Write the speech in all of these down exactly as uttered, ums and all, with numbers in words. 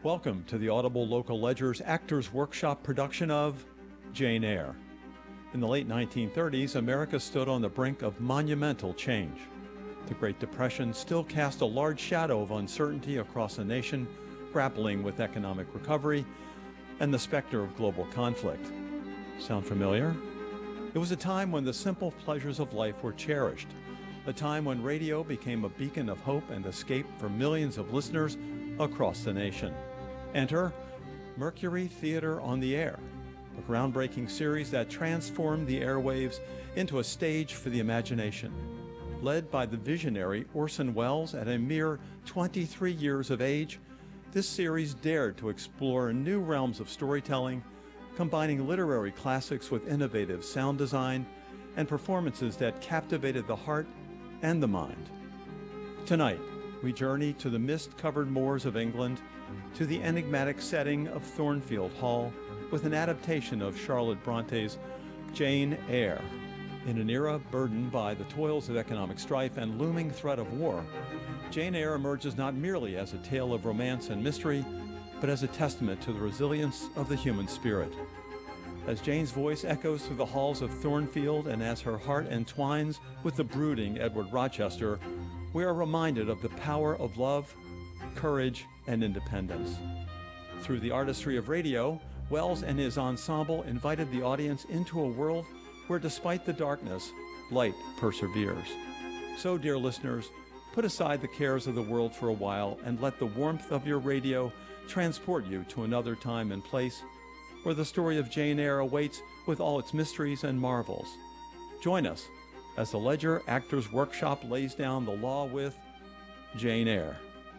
Welcome to the Audible Local Ledger's Actors Workshop production of Jane Eyre. In the late nineteen thirties, America stood on the brink of monumental change. The Great Depression still cast a large shadow of uncertainty across the nation, grappling with economic recovery and the specter of global conflict. Sound familiar? It was a time when the simple pleasures of life were cherished, a time when radio became a beacon of hope and escape for millions of listeners across the nation. Enter Mercury Theater on the Air, a groundbreaking series that transformed the airwaves into a stage for the imagination. Led by the visionary Orson Welles at a mere twenty-three years of age, this series dared to explore new realms of storytelling, combining literary classics with innovative sound design and performances that captivated the heart and the mind. Tonight, we journey to the mist-covered moors of England, to the enigmatic setting of Thornfield Hall, with an adaptation of Charlotte Bronte's Jane Eyre. In an era burdened by the toils of economic strife and looming threat of war, Jane Eyre emerges not merely as a tale of romance and mystery, but as a testament to the resilience of the human spirit. As Jane's voice echoes through the halls of Thornfield and as her heart entwines with the brooding Edward Rochester, we are reminded of the power of love, courage, and independence. Through the artistry of radio, Welles and his ensemble invited the audience into a world where, despite the darkness, light perseveres. So, dear listeners, put aside the cares of the world for a while and let the warmth of your radio transport you to another time and place where the story of Jane Eyre awaits with all its mysteries and marvels. Join us as the Ledger Actors Workshop lays down the law with Jane Eyre.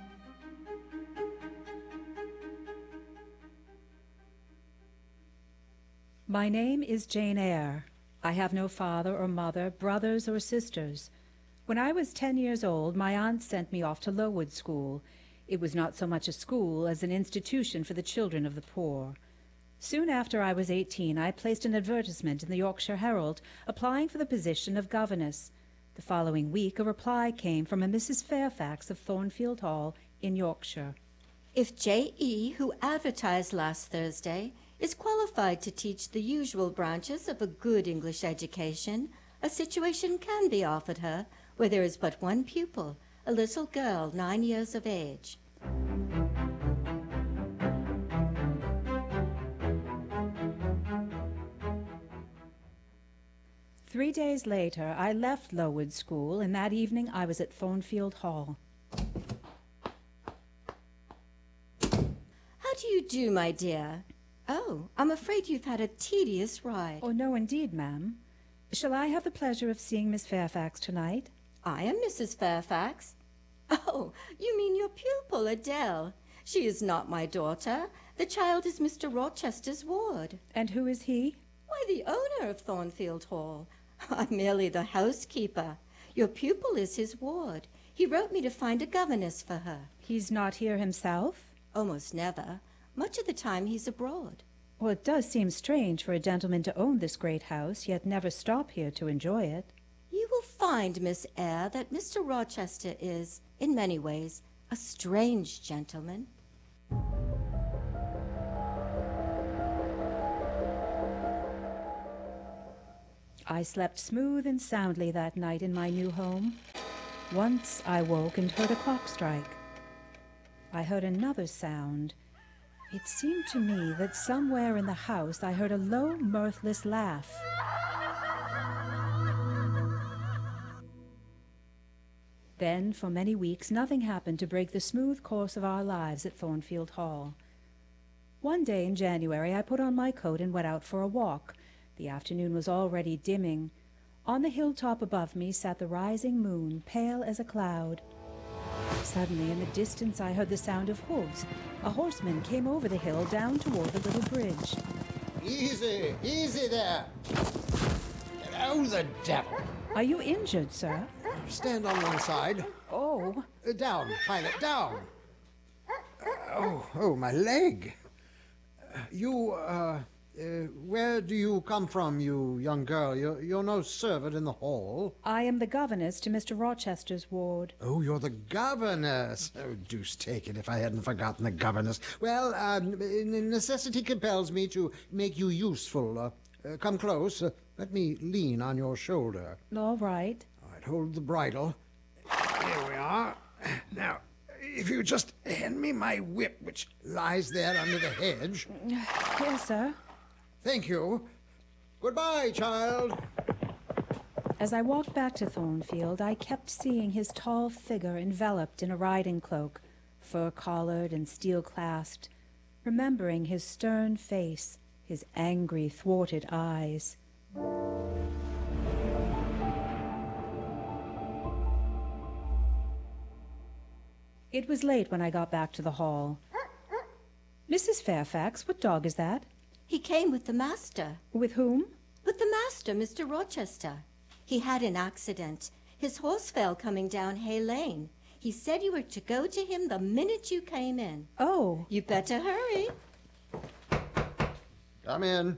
My name is Jane Eyre. I have no father or mother, brothers or sisters. When I was ten years old, my aunt sent me off to Lowood School. It was not so much a school as an institution for the children of the poor. Soon after I was eighteen, I placed an advertisement in the Yorkshire Herald applying for the position of governess. The following week, a reply came from a Missus Fairfax of Thornfield Hall in Yorkshire. If J E, who advertised last Thursday, is qualified to teach the usual branches of a good English education, a situation can be offered her where there is but one pupil, a little girl nine years of age. Three days later, I left Lowood School, and that evening I was at Thornfield Hall. How do you do, my dear? Oh, I'm afraid you've had a tedious ride. Oh, no, indeed, ma'am. Shall I have the pleasure of seeing Miss Fairfax tonight? I am Missus Fairfax. Oh, you mean your pupil, Adele. She is not my daughter. The child is Mister Rochester's ward. And who is he? Why, the owner of Thornfield Hall. I'm merely the housekeeper. Your pupil is his ward. He wrote me to find a governess for her. He's not here himself? Almost never. Much of the time he's abroad. Well, it does seem strange for a gentleman to own this great house, yet never stop here to enjoy it. You will find, Miss Eyre, that Mister Rochester is, in many ways, a strange gentleman. I slept smooth and soundly that night in my new home. Once I woke and heard a clock strike. I heard another sound. It seemed to me that somewhere in the house I heard a low, mirthless laugh. Then, for many weeks, nothing happened to break the smooth course of our lives at Thornfield Hall. One day in January, I put on my coat and went out for a walk. The afternoon was already dimming. On the hilltop above me sat the rising moon, pale as a cloud. Suddenly, in the distance, I heard the sound of hooves. A horseman came over the hill down toward the little bridge. Easy, easy there. Oh, the devil. Are you injured, sir? Stand on one side. Oh. Uh, down, pilot, down. Uh, oh, oh, my leg. Uh, you, uh, Uh, where do you come from, you young girl? You're, you're no servant in the hall. I am the governess to Mister Rochester's ward. Oh, you're the governess. Oh, deuce take it if I hadn't forgotten the governess. Well, um, necessity compels me to make you useful. Uh, uh, come close. Uh, let me lean on your shoulder. All right. All right, hold the bridle. Here we are. Now, if you just hand me my whip, which lies there under the hedge. Yes, sir. Thank you. Goodbye, child. As I walked back to Thornfield, I kept seeing his tall figure enveloped in a riding cloak, fur-collared and steel-clasped, remembering his stern face, his angry, thwarted eyes. It was late when I got back to the hall. Missus Fairfax, what dog is that? He came with the master. With whom? With the master, Mister Rochester. He had an accident. His horse fell coming down Hay Lane. He said you were to go to him the minute you came in. Oh. You better hurry. Come in.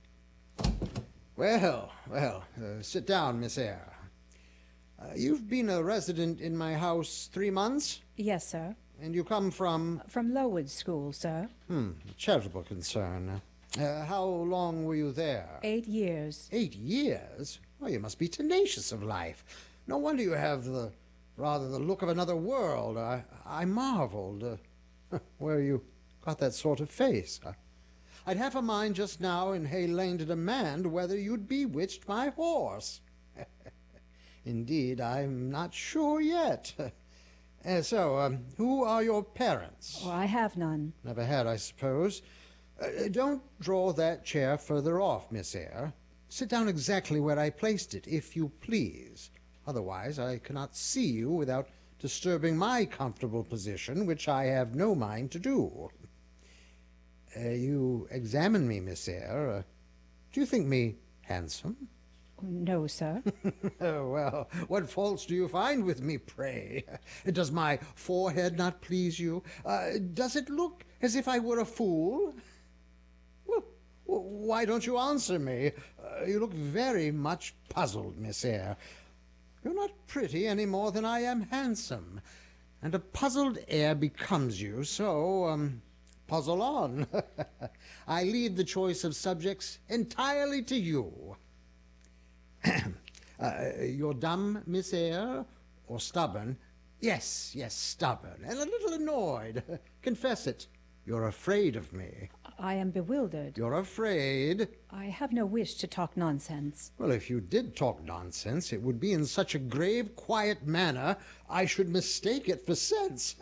Well, well, uh, sit down, Miss Eyre. Uh, you've been a resident in my house three months? Yes, sir. And you come from... From Lowood School, sir. Hmm, charitable concern. Uh, how long were you there? Eight years. Eight years? Oh, you must be tenacious of life. No wonder you have the... rather the look of another world. I, I marveled. Uh, where you got that sort of face. I, I'd half a mind just now in Hay Lane to demand whether you'd bewitched my horse. Indeed, I'm not sure yet. Uh, so, um, who are your parents? Oh, I have none. Never had, I suppose. Uh, don't draw that chair further off, Miss Eyre. Sit down exactly where I placed it, if you please. Otherwise, I cannot see you without disturbing my comfortable position, which I have no mind to do. Uh, you examine me, Miss Eyre. Uh, do you think me handsome? No, sir. Oh, well, what faults do you find with me, pray? Does my forehead not please you? Uh, does it look as if I were a fool? Well, why don't you answer me? Uh, you look very much puzzled, Miss Eyre. You're not pretty any more than I am handsome, and a puzzled air becomes you, so, um, puzzle on. I leave the choice of subjects entirely to you. uh, you're dumb, Miss Eyre, or stubborn? Yes, yes, stubborn, and a little annoyed. Confess it. You're afraid of me. I am bewildered. You're afraid? I have no wish to talk nonsense. Well, if you did talk nonsense, it would be in such a grave, quiet manner, I should mistake it for sense.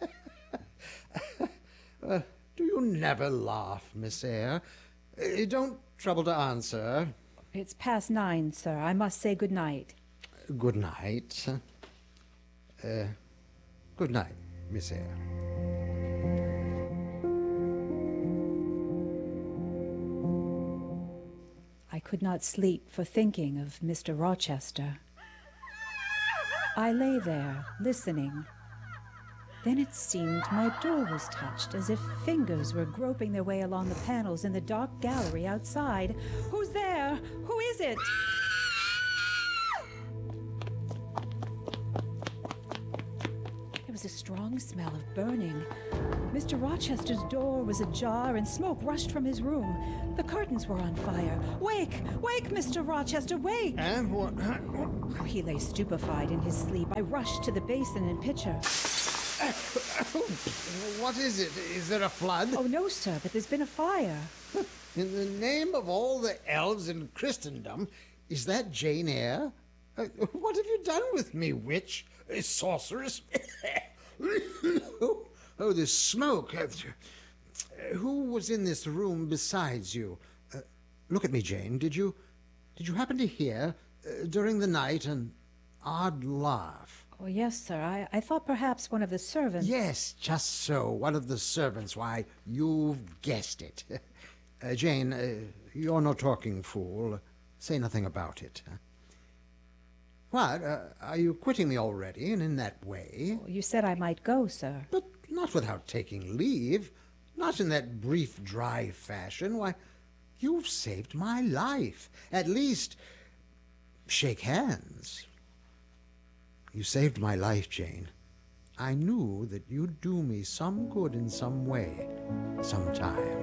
uh, do you never laugh, Miss Eyre? Uh, don't trouble to answer. It's past nine, sir. I must say good night. Good night. Uh, good night, Miss Eyre. I could not sleep for thinking of Mister Rochester. I lay there, listening. Then it seemed my door was touched, as if fingers were groping their way along the panels in the dark gallery outside. Who's there? Who is it? There was a strong smell of burning. Mister Rochester's door was ajar, and smoke rushed from his room. The curtains were on fire. Wake! Wake, Mister Rochester, wake! And what? Oh, he lay stupefied in his sleep. I rushed to the basin and pitcher. What is it? Is there a flood? Oh, no, sir, but there's been a fire. In the name of all the elves in Christendom, is that Jane Eyre? Uh, what have you done with me, witch? Uh, sorceress? oh, oh, this smoke. Uh, who was in this room besides you? Uh, look at me, Jane. Did you, did you happen to hear, uh, during the night, an odd laugh? Oh, yes, sir. I, I thought perhaps one of the servants... Yes, just so. One of the servants. Why, you've guessed it. Uh, Jane, uh, you're no talking fool. Say nothing about it. What? Uh, are you quitting me already, and in that way? Oh, you said I might go, sir. But not without taking leave. Not in that brief, dry fashion. Why, You've saved my life. At least, shake hands. You saved my life, Jane. I knew that you'd do me some good in some way, sometime.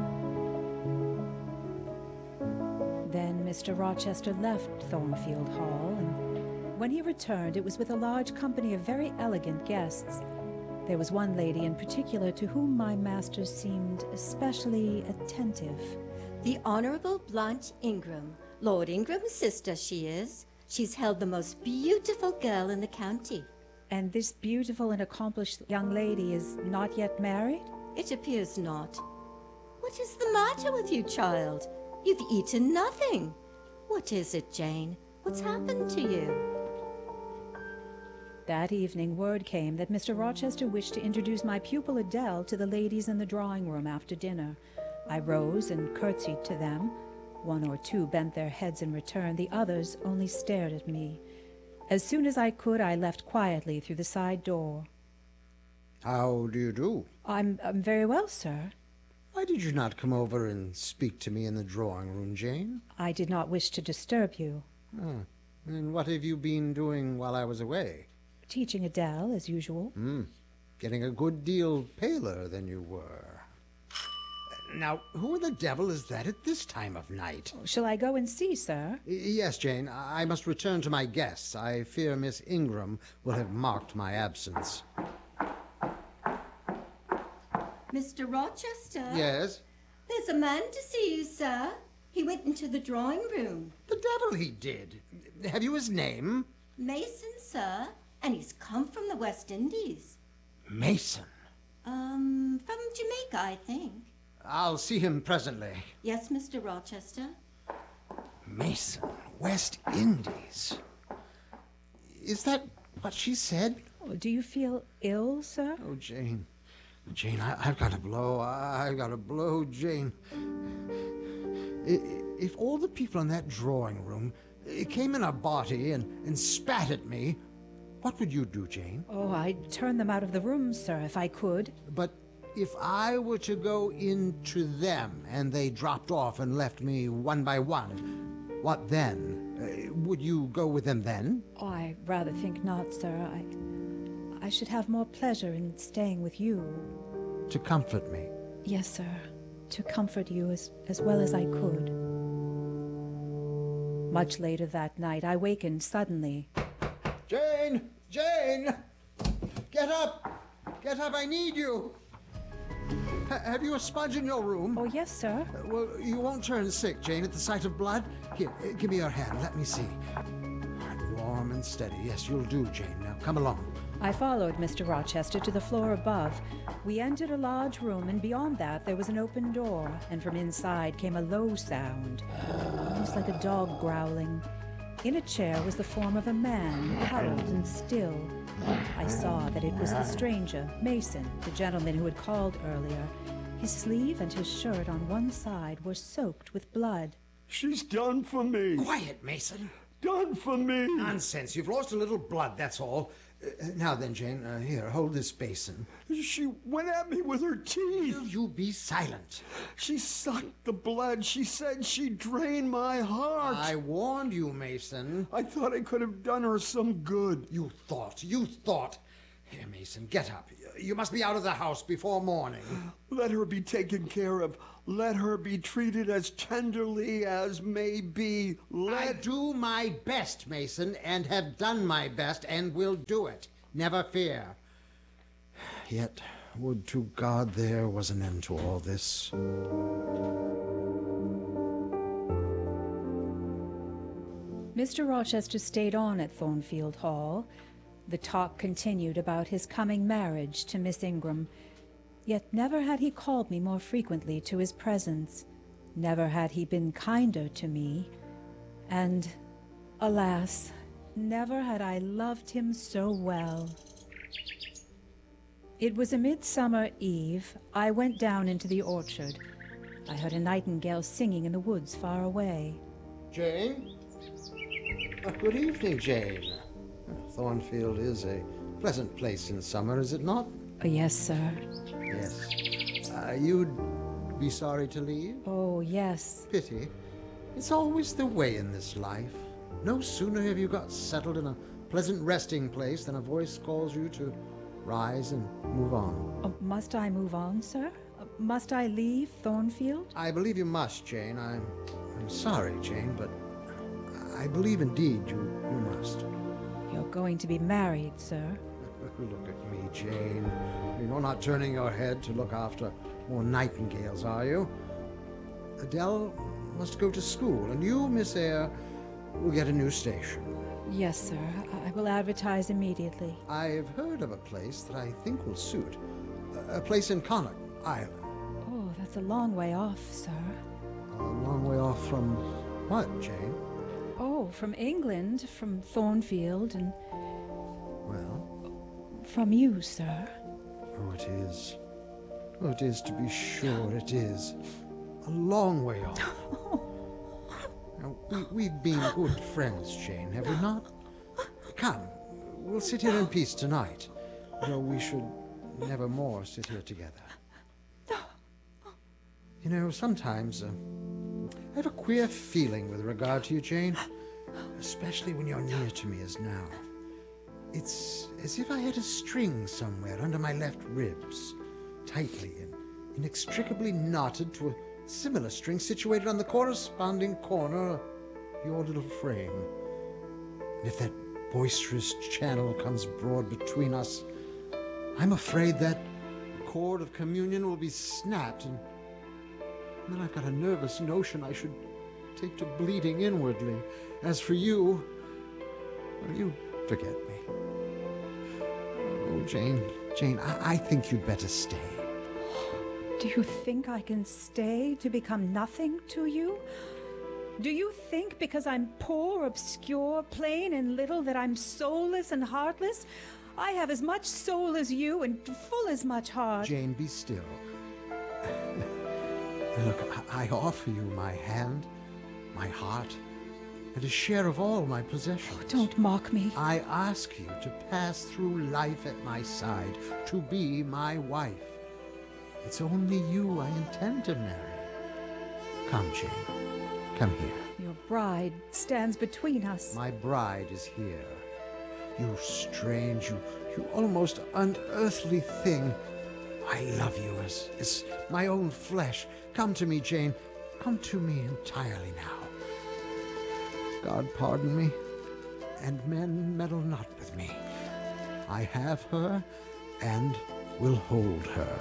Then Mister Rochester left Thornfield Hall, and when he returned, it was with a large company of very elegant guests. There was one lady in particular to whom my master seemed especially attentive. The Honorable Blanche Ingram, Lord Ingram's sister she is. She's held the most beautiful girl in the county. And this beautiful and accomplished young lady is not yet married? It appears not. What is the matter with you, child? You've eaten nothing. What is it, Jane? What's happened to you? That evening word came that Mister Rochester wished to introduce my pupil Adele to the ladies in the drawing-room after dinner. I rose and curtsied to them. One or two bent their heads in return. The others only stared at me. As soon as I could, I left quietly through the side door. How do you do? I'm, I'm very well, sir. Why did you not come over and speak to me in the drawing-room, Jane? I did not wish to disturb you. Oh, and what have you been doing while I was away? Teaching Adele, as usual. Hmm, getting a good deal paler than you were. Now, who the devil is that at this time of night? Shall I go and see, sir? Y- yes, Jane. I must return to my guests. I fear Miss Ingram will have marked my absence. Mister Rochester? Yes? There's a man to see you, sir. He went into the drawing room. The devil he did. Have you his name? Mason, sir. And he's come from the West Indies. Mason. Um, from Jamaica, I think. I'll see him presently. Yes, Mister Rochester? Mason, West Indies. Is that what she said? Oh, do you feel ill, sir? Oh, Jane. Jane, I, I've got to blow. I, I've got to blow, Jane. I, if all the people in that drawing room came in a body and, and spat at me, what would you do, Jane? Oh, I'd turn them out of the room, sir, if I could. But if I were to go into them and they dropped off and left me one by one, what then? Uh, would you go with them then? Oh, I rather think not, sir. I, I should have more pleasure in staying with you. To comfort me? Yes, sir. To comfort you as, as well as I could. Much later that night, I wakened suddenly. Jane! Jane! Get up! Get up, I need you! H- have you a sponge in your room? Oh, yes, sir. Uh, well, you won't turn sick, Jane, at the sight of blood. Here, uh, give me your hand. Let me see. Warm and steady. Yes, you'll do, Jane. Now, come along. I followed Mister Rochester to the floor above. We entered a large room, and beyond that there was an open door, and from inside came a low sound, almost like a dog growling. In a chair was the form of a man, huddled and still. I saw that it was the stranger, Mason, the gentleman who had called earlier. His sleeve and his shirt on one side were soaked with blood. She's done for me. Quiet, Mason. Done for me. Nonsense. You've lost a little blood, that's all. Uh, now then, Jane, uh, here, hold this basin. She went at me with her teeth. Will you be silent? She sucked the blood. She said she'd drain my heart. I warned you, Mason. I thought I could have done her some good. You thought, you thought. Here, Mason, get up. You must be out of the house before morning. Let her be taken care of. Let her be treated as tenderly as may be. Let... I do my best, Mason, and have done my best, and will do it. Never fear. Yet, would to God there was an end to all this. Mister Rochester stayed on at Thornfield Hall. The talk continued about his coming marriage to Miss Ingram. Yet never had he called me more frequently to his presence. Never had he been kinder to me. And, alas, never had I loved him so well. It was a midsummer eve. I went down into the orchard. I heard a nightingale singing in the woods far away. Jane? Uh, good evening, Jane. Thornfield is a pleasant place in summer, is it not? Oh, yes, sir. Yes. Uh, you'd be sorry to leave? Oh, Oh, yes. Pity. It's always the way in this life. No sooner have you got settled in a pleasant resting place than a voice calls you to rise and move on. Uh, must I move on, sir? Uh, must I leave Thornfield? I believe you must, Jane. I'm, I'm sorry, Jane, but I believe indeed you, you must. You're going to be married, sir. Look at me, Jane. You're not turning your head to look after more nightingales, are you? Adele must go to school, and you, Miss Eyre, will get a new station. Yes, sir. I will advertise immediately. I've heard of a place that I think will suit. A place in Connaught Island. Oh, that's a long way off, sir. A long way off from what, Jane? Oh, from England, from Thornfield, and Well, from you, sir. oh, it is. Oh, it is, to be sure, it is. A long way off. Now, we, we've been good friends, Jane, have we not? Come, we'll sit here in peace tonight, though we should never more sit here together. You know, sometimes uh, I have a queer feeling with regard to you, Jane, especially when you're near to me as now. It's as if I had a string somewhere under my left ribs, tightly and inextricably knotted to a similar string situated on the corresponding corner of your little frame. And if that boisterous channel comes broad between us, I'm afraid that cord of communion will be snapped, and then I've got a nervous notion I should take to bleeding inwardly. As for you, well, you forget me. Oh, Jane, Jane, I, I think you'd better stay. Do you think I can stay to become nothing to you? Do you think because I'm poor, obscure, plain and little that I'm soulless and heartless? I have as much soul as you and full as much heart. Jane, be still. Look, I, I offer you my hand, my heart, and a share of all my possessions. Oh, don't mock me. I ask you to pass through life at my side, to be my wife. It's only you I intend to marry. Come, Jane. Come here. Your bride stands between us. My bride is here. You strange, you, you almost unearthly thing. I love you as, as my own flesh. Come to me, Jane. Come to me entirely now. God pardon me, and men meddle not with me. I have her, and will hold her.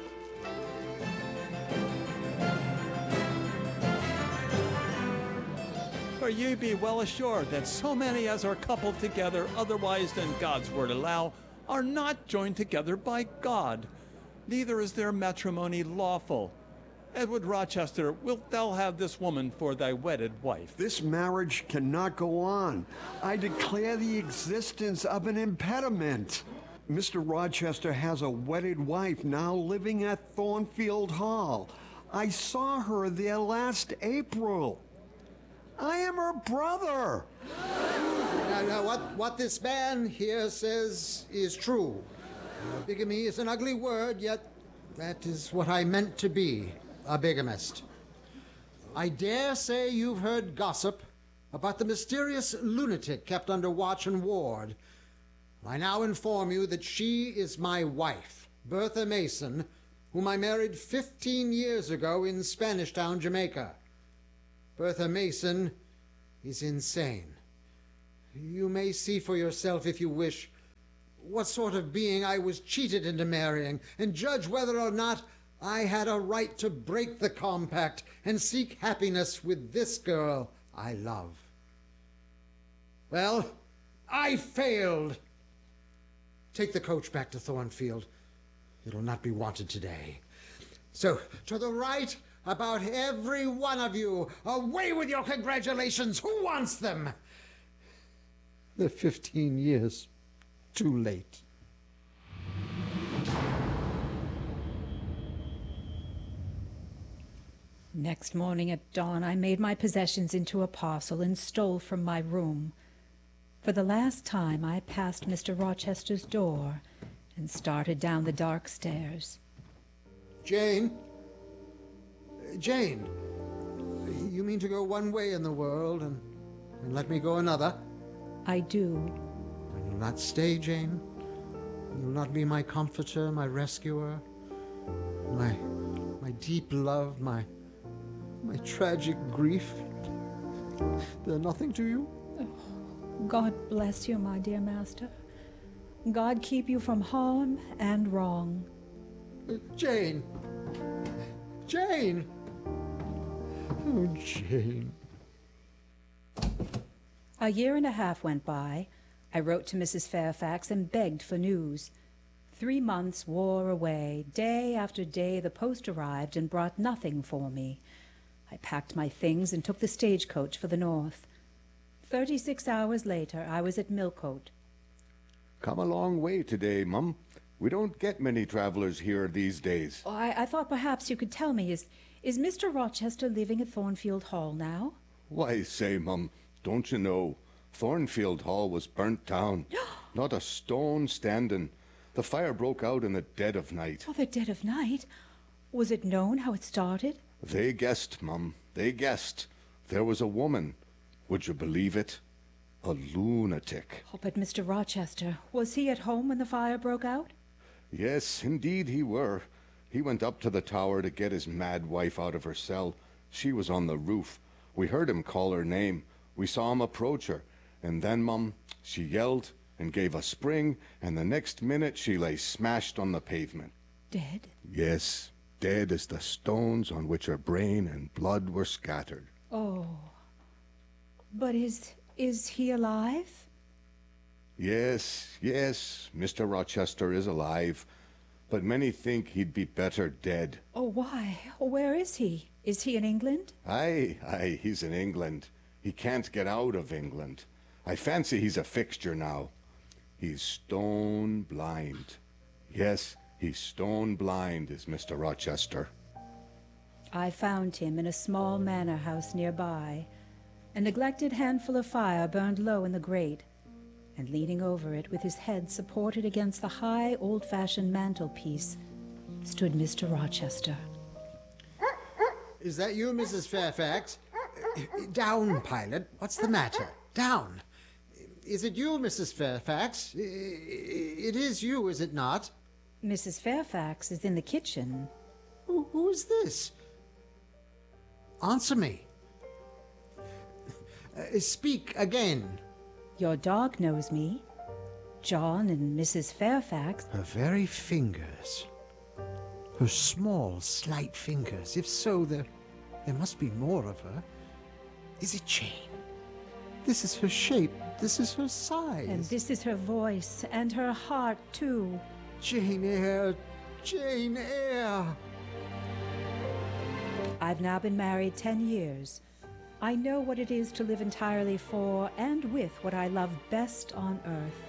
For ye be well assured that so many as are coupled together otherwise than God's word allow are not joined together by God. Neither is their matrimony lawful. Edward Rochester, wilt thou have this woman for thy wedded wife? This marriage cannot go on. I declare the existence of an impediment. Mister Rochester has a wedded wife now living at Thornfield Hall. I saw her there last April. I am her brother. Now, now, what, what this man here says is true. Uh, bigamy is an ugly word, yet that is what I meant to be, a bigamist. I dare say you've heard gossip about the mysterious lunatic kept under watch and ward. I now inform you that she is my wife, Bertha Mason, whom I married fifteen years ago in Spanish Town, Jamaica. Bertha Mason is insane. You may see for yourself, if you wish, what sort of being I was cheated into marrying, and judge whether or not I had a right to break the compact and seek happiness with this girl I love. Well, I failed. Take the coach back to Thornfield. It'll not be wanted today. So, to the right, about every one of you, away with your congratulations. Who wants them? They're fifteen years too late. Next morning at dawn, I made my possessions into a parcel and stole from my room. For the last time, I passed Mister Rochester's door and started down the dark stairs. Jane? Jane, you mean to go one way in the world and, and let me go another? I do. And you'll not stay, Jane? You'll not be my comforter, my rescuer, my my deep love, my my tragic grief? They're nothing to you? God bless you, my dear master. God keep you from harm and wrong. Uh, Jane! Jane! Oh, Jane. A year and a half went by. I wrote to Missus Fairfax and begged for news. Three months wore away. Day after day the post arrived and brought nothing for me. I packed my things and took the stagecoach for the north. Thirty-six hours later, I was at Millcote. Come a long way today, Mum. We don't get many travelers here these days. Oh, I, I thought perhaps you could tell me, is, is Mister Rochester living at Thornfield Hall now? Why, say, Mum, don't you know? Thornfield Hall was burnt down. Not a stone standing. The fire broke out in the dead of night. Oh, the dead of night? Was it known how it started? They guessed, Mum. They guessed. There was a woman. Would you believe it? A lunatic. Oh, but Mister Rochester, was he at home when the fire broke out? Yes, indeed he were. He went up to the tower to get his mad wife out of her cell. She was on the roof. We heard him call her name. We saw him approach her. And then, Mum, she yelled and gave a spring, and the next minute she lay smashed on the pavement. Dead? Yes, dead as the stones on which her brain and blood were scattered. Oh. But is... is he alive? Yes, yes, Mister Rochester is alive, but many think he'd be better dead. Oh, why? Where is he? Is he in England? Aye, aye, he's in England. He can't get out of England. I fancy he's a fixture now. He's stone blind. Yes, he's stone blind, is Mister Rochester. I found him in a small manor house nearby. A neglected handful of fire burned low in the grate, and leaning over it with his head supported against the high, old-fashioned mantelpiece stood Mister Rochester. Is that you, Missus Fairfax? Down, Pilot. What's the matter? Down. Is it you, Missus Fairfax? It is you, is it not? Missus Fairfax is in the kitchen. Who, who is this? Answer me. Uh, speak again. Your dog knows me. John and Missus Fairfax. Her very fingers. Her small, slight fingers. If so, there, there must be more of her. Is it Jane? This is her shape. This is her size. And this is her voice, and her heart, too. Jane Eyre. Jane Eyre. I've now been married ten years. I know what it is to live entirely for and with what I love best on earth.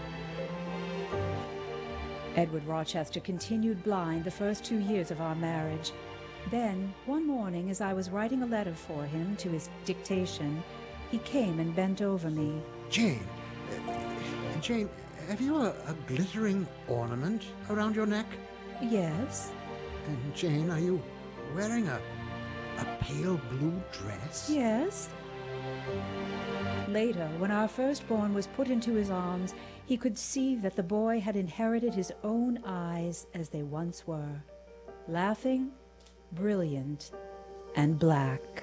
Edward Rochester continued blind the first two years of our marriage. Then, one morning, as I was writing a letter for him to his dictation, he came and bent over me. Jane. Uh, Jane, have you a, a glittering ornament around your neck? Yes. And Jane, are you wearing a, a pale blue dress? Yes. Later, when our firstborn was put into his arms, he could see that the boy had inherited his own eyes as they once were, laughing, brilliant, and black.